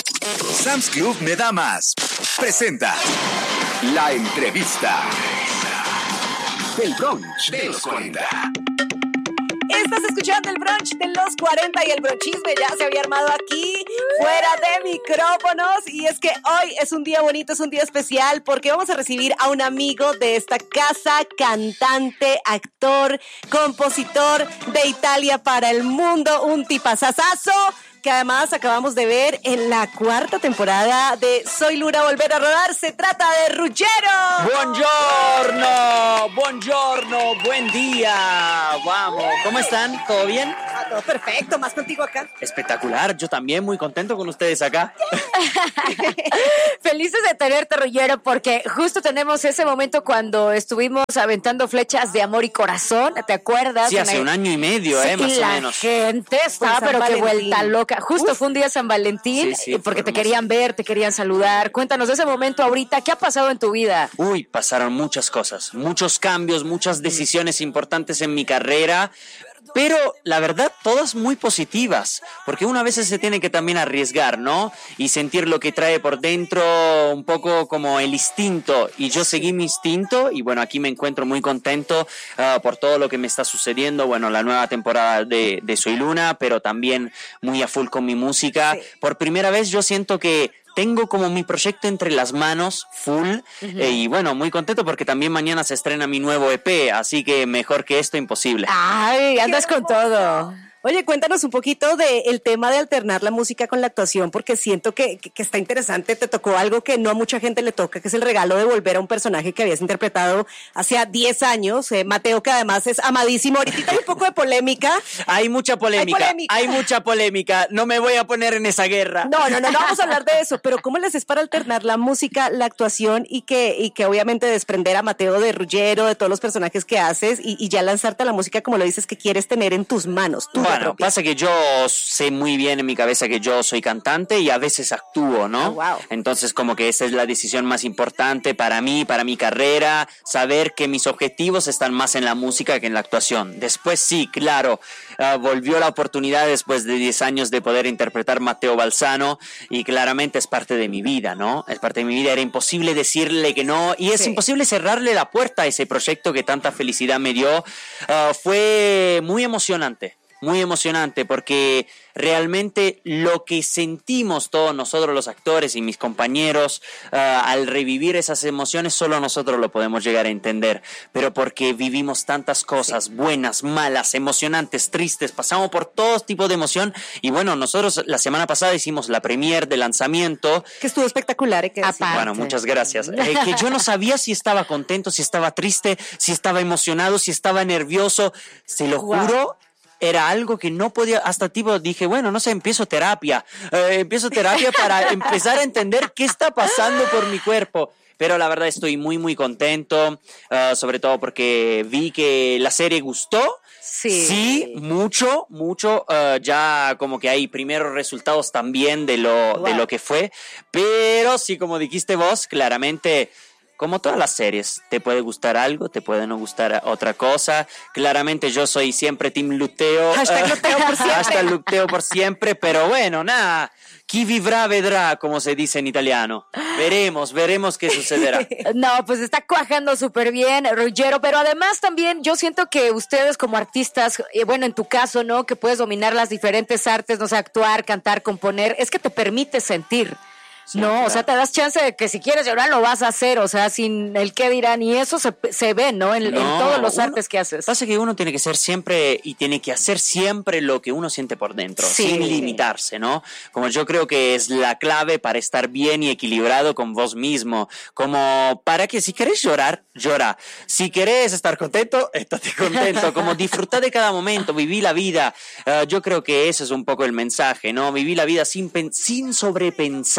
Sam's Club me da más. Presenta la entrevista del brunch de los 40. Estás escuchando el brunch de los 40 y el bronchisme ya se había armado aquí, fuera de micrófonos. Y es que hoy es un día bonito, es un día especial porque vamos a recibir a un amigo de esta casa, cantante, actor, compositor de Italia para el mundo, un tipazazazo que además acabamos de ver en la 4ª temporada de Soy Luna volver a rodar. Se trata de Ruggiero. Buongiorno, buen día. Vamos, ¿cómo están? ¿Todo bien? Todo perfecto, más contigo acá. Espectacular, yo también muy contento con ustedes acá. Felices de tenerte, Ruggiero, porque justo tenemos ese momento cuando estuvimos aventando flechas de amor y corazón, ¿te acuerdas? Sí, hace un año y medio, sí, más o menos. La gente estaba, San pero Valentín. qué vuelta loca. Justo fue un día San Valentín, Sí, porque te hermoso. querían ver, te querían saludar. Cuéntanos de ese momento ahorita, ¿qué ha pasado en tu vida? Uy, pasaron muchas cosas, muchos cambios, muchas decisiones importantes en mi carrera, pero la verdad todas muy positivas, porque uno a veces se tiene que también arriesgar, ¿no? Y sentir lo que trae por dentro, un poco como el instinto, y yo seguí mi instinto, y bueno, aquí me encuentro muy contento por todo lo que me está sucediendo, bueno, la nueva temporada de Soy Luna, pero también muy a full con mi música. Sí. Por primera vez yo siento que tengo como mi proyecto entre las manos, full, y bueno, muy contento porque también mañana se estrena mi nuevo EP, así que mejor que esto, imposible. Ay, andas con todo. Oye, cuéntanos un poquito del tema de alternar la música con la actuación, porque siento que está interesante. Te tocó algo que no a mucha gente le toca, que es el regalo de volver a un personaje que habías interpretado hace 10 años. Mateo, que además es amadísimo. Ahorita hay un poco de polémica. Hay mucha polémica, hay mucha polémica, no me voy a poner en esa guerra. No vamos a hablar de eso, pero ¿cómo les es para alternar la música, la actuación y que obviamente desprender a Mateo de Ruggiero, de todos los personajes que haces y ya lanzarte a la música como lo dices que quieres tener en tus manos? Bueno, pasa que yo sé muy bien en mi cabeza que yo soy cantante y a veces actúo, ¿no? Oh, wow. Entonces como que esa es la decisión más importante para mí, para mi carrera, saber que mis objetivos están más en la música que en la actuación. Después sí, claro, volvió la oportunidad después de 10 años de poder interpretar Matteo Balzano y claramente es parte de mi vida, ¿no? Es parte de mi vida, era imposible decirle que no y es imposible cerrarle la puerta a ese proyecto que tanta felicidad me dio. Fue muy emocionante porque realmente lo que sentimos todos nosotros los actores y mis compañeros al revivir esas emociones solo nosotros lo podemos llegar a entender, pero porque vivimos tantas cosas buenas, malas, emocionantes, tristes, pasamos por todo tipo de emoción y bueno, nosotros la semana pasada hicimos la premiere de lanzamiento. Que estuvo espectacular, que decir. Aparte. Bueno, muchas gracias. Que yo no sabía si estaba contento, si estaba triste, si estaba emocionado, si estaba nervioso, se lo juro. Era algo que no podía, hasta tipo dije, bueno, no sé, empiezo terapia para empezar a entender qué está pasando por mi cuerpo. Pero la verdad estoy muy, muy contento, sobre todo porque vi que la serie gustó. Sí, mucho, ya como que hay primeros resultados también de lo que fue. Pero sí, como dijiste vos, claramente... Como todas las series, te puede gustar algo, te puede no gustar otra cosa. Claramente yo soy siempre Team Luteo. Hashtag Luteo por siempre. Hashtag Luteo por siempre, pero bueno, nada. Chi vivrà vedrà, como se dice en italiano. Veremos qué sucederá. No, pues está cuajando súper bien, Ruggiero, pero además también yo siento que ustedes como artistas, bueno, en tu caso, ¿no? Que puedes dominar las diferentes artes, no sé, actuar, cantar, componer, es que te permite sentir. Sí, no, claro. o sea, te das chance de que si quieres llorar lo vas a hacer, o sea, sin el qué dirán, y eso se ve, ¿no? En todos los artes que haces. Pasa que uno tiene que ser siempre y tiene que hacer siempre lo que uno siente por dentro, Sí. sin limitarse, ¿no? Como yo creo que es la clave para estar bien y equilibrado con vos mismo, como para que si querés llorar, llora. Si querés estar contento, estate contento, como disfrutar de cada momento, viví la vida. Yo creo que ese es un poco el mensaje, ¿no? Viví la vida sin sobrepensar. Ay,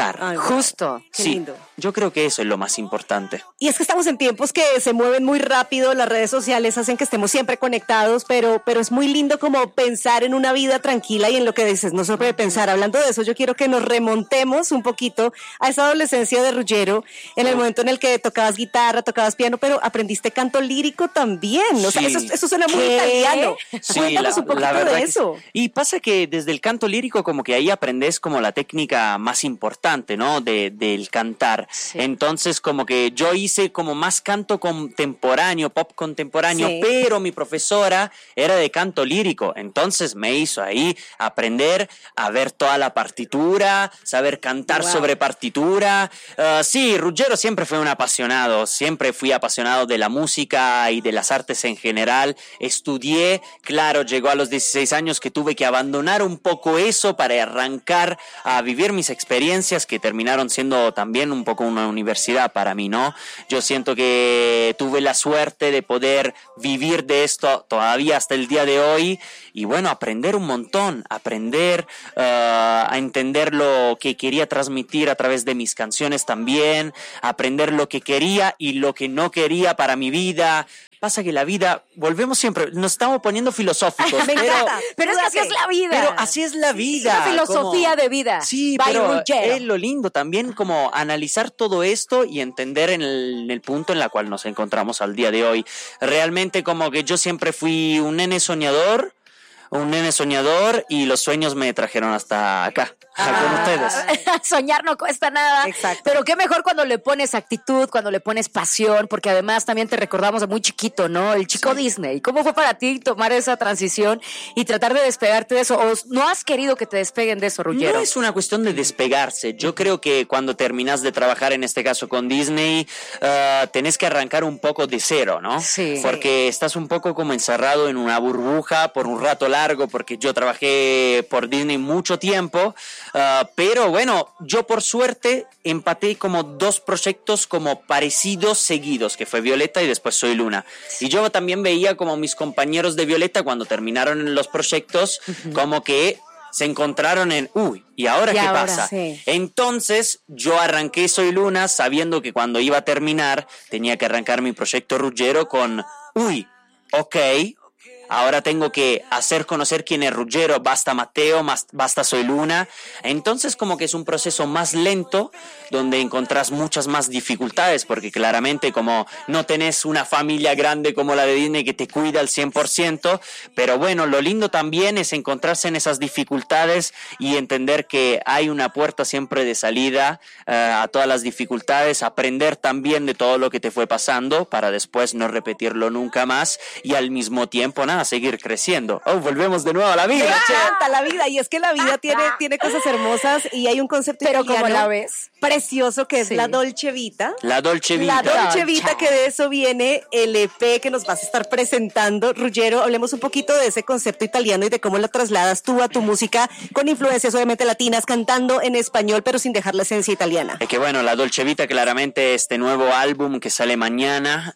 Justo. Qué Sí, lindo. yo creo que eso es lo más importante. Y es que estamos en tiempos que se mueven muy rápido, las redes sociales hacen que estemos siempre conectados, pero es muy lindo como pensar en una vida tranquila y en lo que dices, no se puede pensar. Hablando de eso, yo quiero que nos remontemos un poquito a esa adolescencia de Ruggiero, en el momento en el que tocabas guitarra, tocabas piano, pero aprendiste canto lírico también. O sea, Sí. eso suena muy ¿Qué? italiano. Sí, Cuéntanos un poquito verdad de que eso. sí. Y pasa que desde el canto lírico como que ahí aprendes como la técnica más importante, ¿no? Del cantar. Sí. Entonces como que yo hice como más canto contemporáneo, pop contemporáneo, Sí. pero mi profesora era de canto lírico. Entonces me hizo ahí aprender a ver toda la partitura, saber cantar Wow. sobre partitura. Sí, Ruggiero siempre fue un apasionado, siempre fui apasionado de la música y de las artes en general. Estudié, claro, llegó a los 16 años que tuve que abandonar un poco eso para arrancar a vivir mis experiencias que terminaron siendo también un poco una universidad para mí, ¿no? Yo siento que tuve la suerte de poder vivir de esto todavía hasta el día de hoy y bueno, aprender un montón, aprender a entender lo que quería transmitir a través de mis canciones también, aprender lo que quería y lo que no quería para mi vida. Pasa que la vida, volvemos siempre, nos estamos poniendo filosóficos, Me encanta. Pero es que así es la vida. pero así es la vida. Una filosofía como- de vida. Sí, By pero Ruggiero. es lo lindo también como analizar todo esto y entender en el punto en el cual nos encontramos al día de hoy. Realmente como que yo siempre fui un nene soñador y los sueños me trajeron hasta acá, con ustedes. Soñar no cuesta nada. Exacto. Pero qué mejor cuando le pones actitud, cuando le pones pasión, porque además también te recordamos de muy chiquito, ¿no? El chico Disney. ¿Cómo fue para ti tomar esa transición y tratar de despegarte de eso? ¿O no has querido que te despeguen de eso, Ruggiero? No es una cuestión de despegarse. Yo creo que cuando terminas de trabajar, en este caso con Disney, tenés que arrancar un poco de cero, ¿no? Sí. Porque estás un poco como encerrado en una burbuja por un rato largo, porque yo trabajé por Disney mucho tiempo, pero bueno, yo por suerte empaté como 2 proyectos como parecidos seguidos, que fue Violeta y después Soy Luna. Y yo también veía como mis compañeros de Violeta cuando terminaron los proyectos, como que se encontraron en, ¿y ahora ¿Y qué ahora? pasa? Sí. Entonces yo arranqué Soy Luna sabiendo que cuando iba a terminar tenía que arrancar mi proyecto Ruggiero con, ok, ahora tengo que hacer conocer quién es Ruggiero, basta Mateo, basta Soy Luna. Entonces como que es un proceso más lento donde encontrás muchas más dificultades porque claramente como no tenés una familia grande como la de Disney que te cuida al 100%, pero bueno, lo lindo también es encontrarse en esas dificultades y entender que hay una puerta siempre de salida a todas las dificultades, aprender también de todo lo que te fue pasando para después no repetirlo nunca más y al mismo tiempo, nada, seguir creciendo. Volvemos de nuevo a la Me vida, che. encanta la vida y es que la vida tiene cosas hermosas y hay un concepto Pero como italiano la ves. precioso que es Sí. la Dolce Vita. La Dolce Vita. La Dolce Vita, que de eso viene el EP que nos vas a estar presentando. Ruggiero, hablemos un poquito de ese concepto italiano y de cómo lo trasladas tú a tu música con influencias obviamente latinas, cantando en español pero sin dejar la esencia italiana. Es que bueno, la Dolce Vita claramente este nuevo álbum que sale mañana,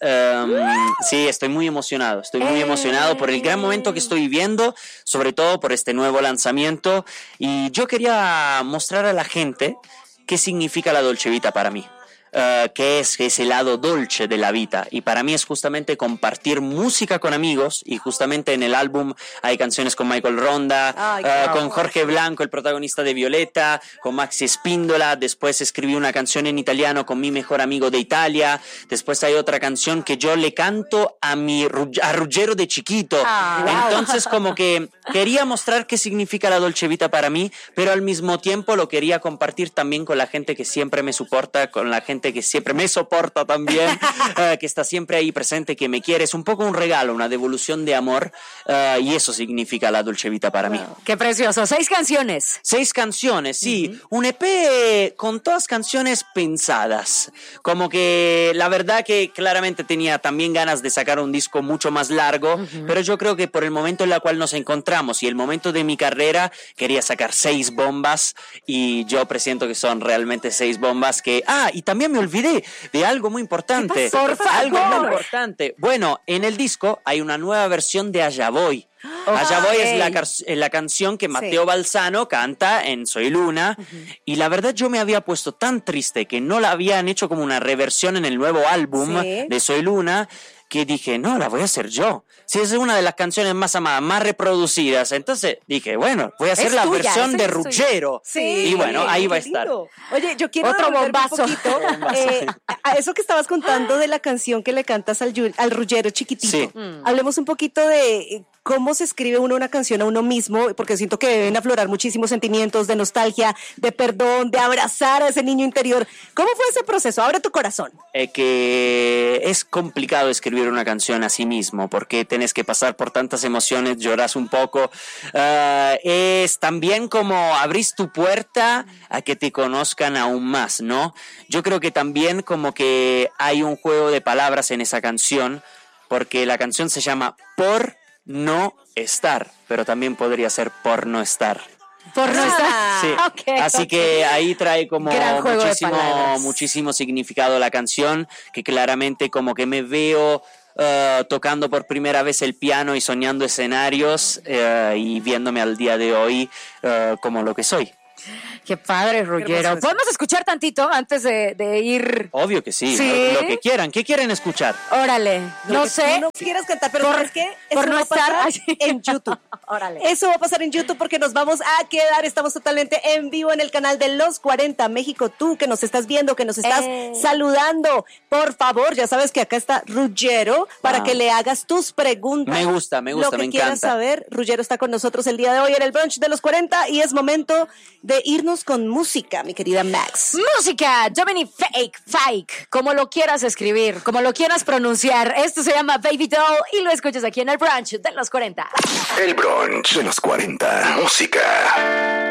sí, estoy muy emocionado por el gran momento que estoy viviendo, sobre todo por este nuevo lanzamiento y yo quería mostrar a la gente qué significa la Dolce Vita para mí. Que es el lado dolce de la vida y para mí es justamente compartir música con amigos y justamente en el álbum hay canciones con Michael Ronda, Ay, claro. con Jorge Blanco, el protagonista de Violeta, con Maxi Espíndola, después escribí una canción en italiano con mi mejor amigo de Italia, después hay otra canción que yo le canto a Ruggiero de chiquito, entonces como que quería mostrar qué significa la Dolce Vita para mí, pero al mismo tiempo lo quería compartir también con la gente que siempre me soporta, con la gente que siempre me soporta también, que está siempre ahí presente, que me quiere. Es un poco un regalo, una devolución de amor, y eso significa la Dolce Vita para mí. Qué precioso. 6 canciones. 6 canciones, sí. Un EP con todas canciones pensadas. Como que la verdad que claramente tenía también ganas de sacar un disco mucho más largo, pero yo creo que por el momento en el cual nos encontramos y el momento de mi carrera, quería sacar 6 bombas y yo presiento que son realmente 6 bombas que... y también olvidé de algo muy importante. ¿Qué pasó? Por Algo favor. muy importante. Bueno, en el disco hay una nueva versión de Allá Voy. Allá Voy es la canción que Matteo Balzano canta en Soy Luna. Y la verdad yo me había puesto tan triste que no la habían hecho como una reversión en el nuevo álbum de Soy Luna, que dije, no, la voy a hacer yo. Sí, es una de las canciones más amadas, más reproducidas. Entonces dije, bueno, voy a hacer la versión de Ruggero. Sí. Y bueno, ahí va a Qué estar. lindo. Oye, yo quiero Otro devolverme bombazo. un poquito a eso que estabas contando de la canción que le cantas al Ruggero chiquitito. Sí. Hablemos un poquito de cómo se escribe uno una canción a uno mismo, porque siento que deben aflorar muchísimos sentimientos de nostalgia, de perdón, de abrazar a ese niño interior. ¿Cómo fue ese proceso? Abre tu corazón. Que es complicado escribir una canción a sí mismo, porque tenés que pasar por tantas emociones, lloras un poco. Es también como abrís tu puerta a que te conozcan aún más, ¿no? Yo creo que también como que hay un juego de palabras en esa canción, porque la canción se llama Por No Estar, pero también podría ser Por No Estar. Por no estar. Sí. Ok, Así ok. que ahí trae como Gran juego de palabras. muchísimo significado la canción, que claramente como que me veo tocando por primera vez el piano y soñando escenarios y viéndome al día de hoy como lo que soy. Qué padre, Ruggero. ¿Podemos escuchar tantito antes de ir? Obvio que sí, ¿Sí? Lo que quieran. ¿Qué quieren escuchar? Órale, Lo no que sé. tú no quieras cantar, pero ¿sabes qué? Eso por no va a pasar estar en YouTube. Órale. Eso va a pasar en YouTube porque nos vamos a quedar. Estamos totalmente en vivo en el canal de Los 40 México. Tú que nos estás viendo, que nos estás saludando, por favor, ya sabes que acá está Ruggero para que le hagas tus preguntas. Me gusta, Lo que me quieras encanta. saber, Ruggero está con nosotros el día de hoy en el brunch de Los 40 y es momento de irnos con música, mi querida Max. Música, Dominic Fike, como lo quieras escribir, como lo quieras pronunciar. Esto se llama Baby Doll y lo escuchas aquí en el brunch de Los 40. El brunch de los 40. Música.